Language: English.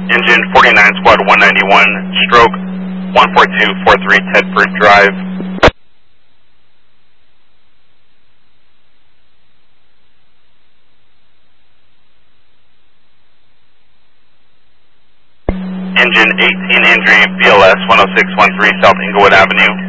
Engine 49 Squad 191, stroke 14243 Tedford Drive. Engine 18 Injury BLS 10613 South Inglewood Avenue.